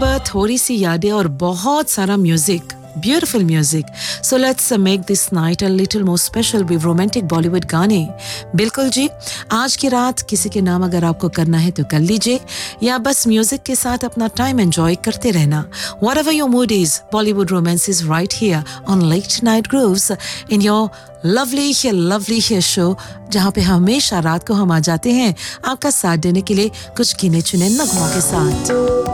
अब थोड़ी सी यादें और बहुत सारा music, beautiful music. So let's make this night a little more special with romantic Bollywood गाने. बिल्कुल जी, आज की रात किसी के नाम अगर आपको करना है तो कर लीजिए, या बस म्यूजिक के साथ अपना टाइम एंजॉय करते रहना. Whatever your mood is, Bollywood romance is right here on Late Night Grooves in your lovely show, जहाँ पे हमेशा रात को हम आ जाते हैं आपका साथ देने के लिए कुछ गिने चुने नगमों के साथ.